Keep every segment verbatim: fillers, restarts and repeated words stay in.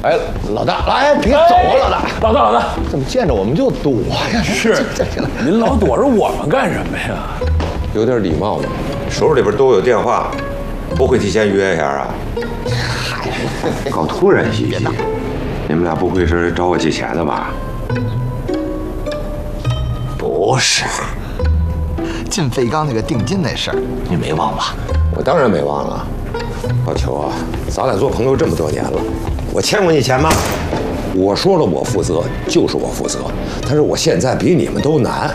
哎，老大，来，别走啊，老大！ 老大，老大， 怎么见着我们就躲呀？ 是，您老躲着我们干什么呀？ 有点礼貌嘛。 手里边都有电话，不会提前约一下啊？ 嗨， 搞突然袭击，你们俩不会是找我借钱的吧？ 不是，进废钢那个定金那事儿，你没忘吧？ 我当然没忘了。老裘啊，咱俩做朋友这么多年了，我欠过你钱吗？我说了我负责就是我负责，但是我现在比你们都难。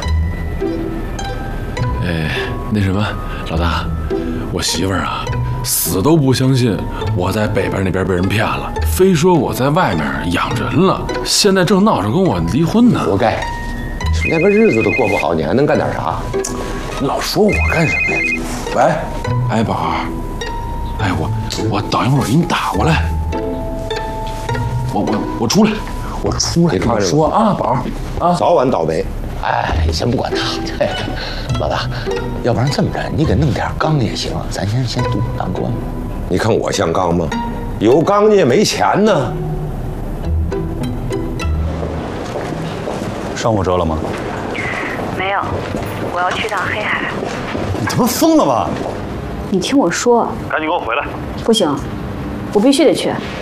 哎，那什么，老大，我媳妇儿啊，死都不相信我在北边那边被人骗了，非说我在外面养人了，现在正闹着跟我离婚呢。 活该，连个日子都过不好，你还能干点啥？ 你老说我干什么呀？喂，哎，宝儿，哎，我我等一会儿给你打过来，我我我出来，我出来跟你说啊，宝儿啊， 早晚倒霉。 哎，先不管他，嘿，老大，要不然这么着，你给弄点钢也行，咱先先渡难关。 你看我像钢吗？有钢你也没钱呢。 上午折了吗？ 没有，我要去趟黑海。 你他妈疯了吧！ 你听我说， 赶紧给我回来！ 不行，我必须得去。